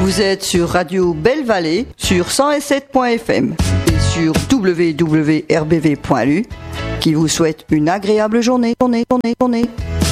Vous êtes sur Radio Belle Vallée sur 107.fm et sur www.rbv.lu qui vous souhaite une agréable journée.